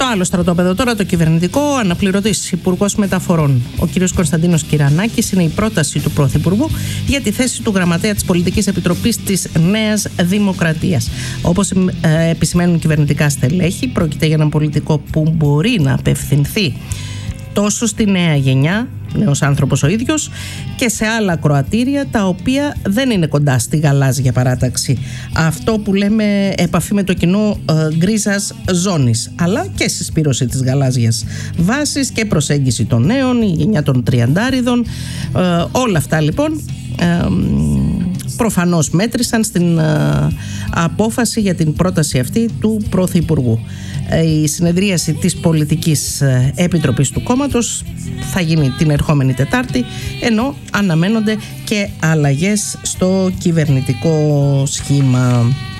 Στο άλλο στρατόπεδο τώρα, το κυβερνητικό, αναπληρωτής Υπουργός Μεταφορών, ο κ. Κωνσταντίνος Κυρανάκης, είναι η πρόταση του Πρωθυπουργού για τη θέση του Γραμματέα της Πολιτικής Επιτροπής της Νέας Δημοκρατίας. Όπως επισημαίνουν κυβερνητικά στελέχη, πρόκειται για έναν πολιτικό που μπορεί να απευθυνθεί τόσο στη νέα γενιά, νέος άνθρωπος ο ίδιος, και σε άλλα ακροατήρια τα οποία δεν είναι κοντά στη γαλάζια παράταξη. Αυτό που λέμε επαφή με το κοινό γκρίζας ζώνης, αλλά και συσπήρωση της γαλάζιας βάσης και προσέγγιση των νέων, η γενιά των τριαντάριδων. Όλα αυτά λοιπόν προφανώς μέτρησαν στην απόφαση για την πρόταση αυτή του Πρωθυπουργού. Η συνεδρίαση της Πολιτικής Επιτροπής του κόμματος θα γίνει την ερχόμενη Τετάρτη, ενώ αναμένονται και αλλαγές στο κυβερνητικό σχήμα.